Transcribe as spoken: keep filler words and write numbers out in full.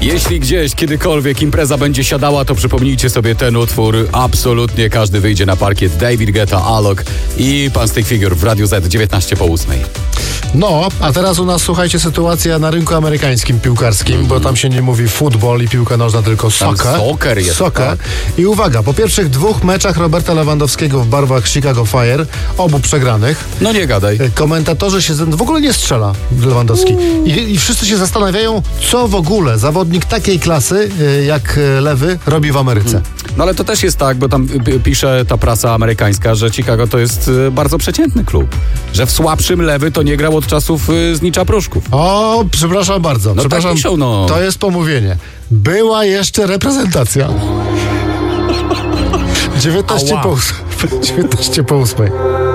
Jeśli gdzieś, kiedykolwiek impreza będzie siadała, to przypomnijcie sobie ten utwór. Absolutnie każdy wyjdzie na parkiet. David Guetta, Alok i Pan Stick Figure w Radiu Z, dziewiętnaście po ósmej. No, a teraz u nas, słuchajcie, sytuacja na rynku amerykańskim piłkarskim, mm. bo tam się nie mówi futbol i piłka nożna, tylko soccer. Soccer jest. Soccer. Tak. I uwaga, po pierwszych dwóch meczach Roberta Lewandowskiego w barwach Chicago Fire, obu przegranych, No nie gadaj. komentatorzy się... W ogóle nie strzela Lewandowski. I, I wszyscy się zastanawiają, co w ogóle zawodnik takiej klasy, jak Lewy, robi w Ameryce. No ale to też jest tak, bo tam p- pisze ta prasa amerykańska, że Chicago to jest y, bardzo przeciętny klub. Że w słabszym Lewy to nie grał od czasów y, Znicza Pruszków. O, przepraszam bardzo. No przepraszam, tak piszą, no. To jest pomówienie. Była jeszcze reprezentacja. dziewiętnaście po ósmej. dziewiętnaście po ósmej.